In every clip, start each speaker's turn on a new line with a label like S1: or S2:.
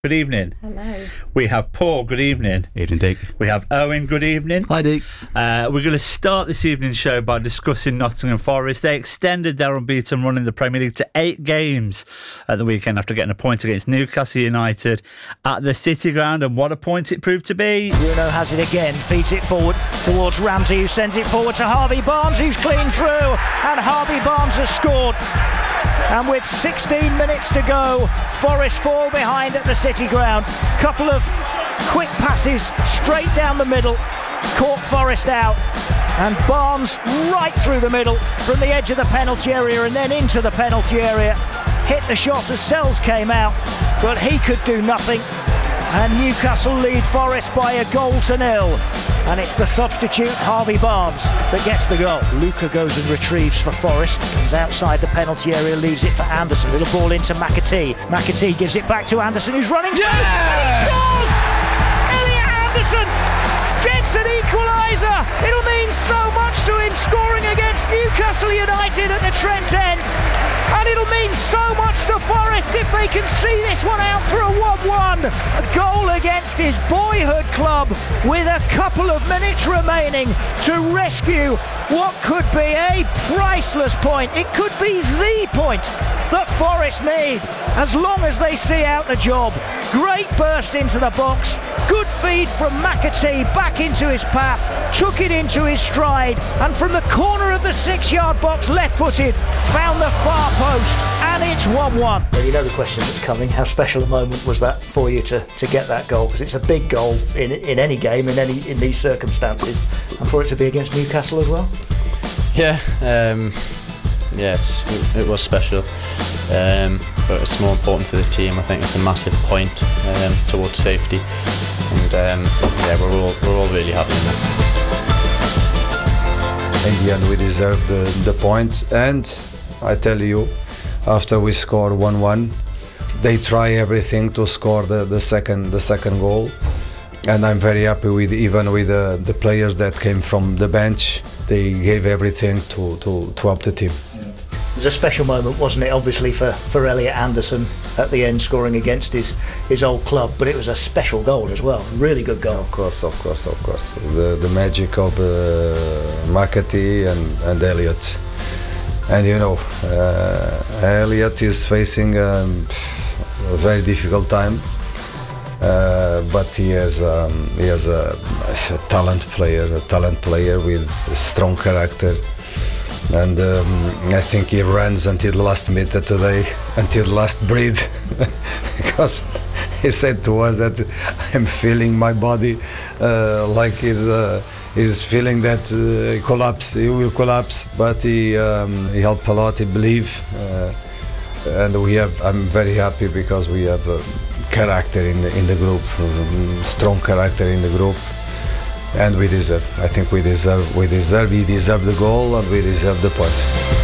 S1: Good evening.
S2: Hello.
S1: We have Paul. Good evening.
S3: Evening, Dick.
S1: We have Owen. Good evening.
S3: Hi, Dick.
S1: We're going to start this evening's show by discussing Nottingham Forest. They extended their unbeaten run in the Premier League to 8 games at the weekend after getting a point against Newcastle United at the City Ground, and what a point it proved to be.
S4: Bruno has it again, feeds it forward towards Ramsey, who sends it forward to Harvey Barnes, who's clean through, and Harvey Barnes has scored. And with 16 minutes to go, Forest fall behind at the City Ground. Couple of quick passes straight down the middle, caught Forest out, and Barnes right through the middle from the edge of the penalty area and then into the penalty area. Hit the shot as Sells came out, but he could do nothing. And Newcastle lead Forest by 1-0. And it's the substitute Harvey Barnes that gets the goal. Luca goes and retrieves for Forest, comes outside the penalty area, leaves it for Anderson. Little ball into McAtee. McAtee gives it back to Anderson, who's running through. He scores! Elliot Anderson gets an equaliser. It'll mean so much to him, scoring against Newcastle United at the Trent End. And it'll mean so much to Forest if they can see this one out for a 1-1. A goal against his boyhood club with a couple of minutes remaining to rescue what could be a priceless point. It could be the point that Forest need as long as they see out the job. Great burst into the box, good feed from McAtee back into his path, took it into his stride, and from the corner of the 6-yard box, left-footed, found the far post, and it's 1-1. Well, you know the question that's coming. How special a moment was that for you to get that goal? Because it's a big goal in any game, in these circumstances, and for it to be against Newcastle as well.
S5: Yes, it was special, but it's more important for the team. I think it's a massive point towards safety, and we're all really happy.
S6: In the end, we deserved the point, and I tell you, after we scored 1-1, they try everything to score the second goal, and I'm very happy with the players that came from the bench. They gave everything to help the team.
S4: It was a special moment, wasn't it, obviously for Elliot Anderson at the end, scoring against his old club, but it was a special goal as well. Really good goal.
S6: Of course. The magic of McAtee and Elliot. And you know, Elliot is facing a very difficult time, but he has a talent player with a strong character. And I think he runs until the last meter today, until the last breath, because he said to us that I'm feeling my body like he's feeling that he will collapse, but he helped a lot, he believed, and I'm very happy because we have character in the group, strong character in the group. And we deserve. I think we deserve the goal, and we deserve the point.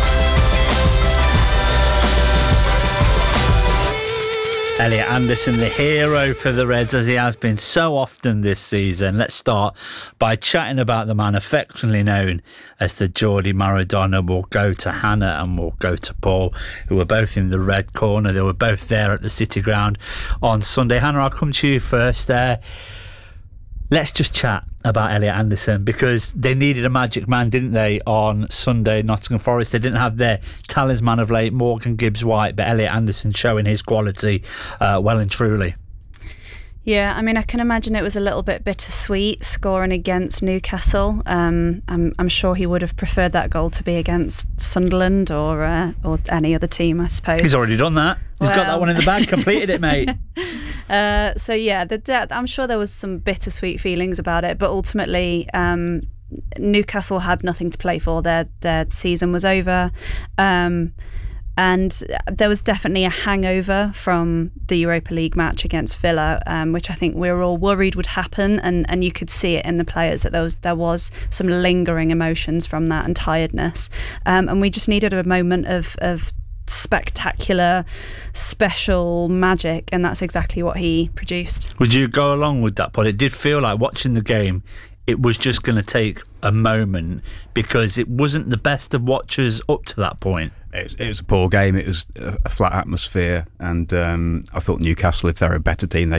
S1: Elliot Anderson, the hero for the Reds, as he has been so often this season. Let's start by chatting about the man affectionately known as the Geordie Maradona. We'll go to Hannah and we'll go to Paul, who were both in the red corner. They were both there at the City Ground on Sunday. Hannah, I'll come to you first. Let's just chat about Elliot Anderson, because they needed a magic man, didn't they, on Sunday, Nottingham Forest. They didn't have their talisman of late, Morgan Gibbs-White, but Elliot Anderson showing his quality well and truly.
S2: Yeah, I mean, I can imagine it was a little bit bittersweet scoring against Newcastle. I'm sure he would have preferred that goal to be against Sunderland or any other team, I suppose.
S1: He's already done that. He's got that one in the bag, completed it, mate.
S2: So yeah, I'm sure there was some bittersweet feelings about it, but ultimately Newcastle had nothing to play for. Their season was over. And there was definitely a hangover from the Europa League match against Villa, which I think we were all worried would happen, and you could see it in the players that there was some lingering emotions from that and tiredness, and we just needed a moment of spectacular, special magic, and that's exactly what he produced.
S1: Would you go along with that, Paul? It did feel like watching the game, it was just going to take a moment, because it wasn't the best of watchers up to that point.
S3: It was a poor game. It was a flat atmosphere, and I thought Newcastle, if they're a better team,